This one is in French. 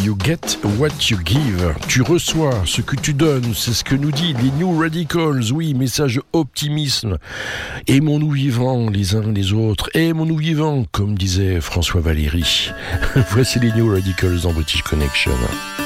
You get what you give. Tu reçois ce que tu donnes, c'est ce que nous dit les New Radicals. Oui, message optimisme. Aimons-nous vivants les uns les autres. Aimons-nous vivants, comme disait François Valéry. Voici les New Radicals dans British Connection.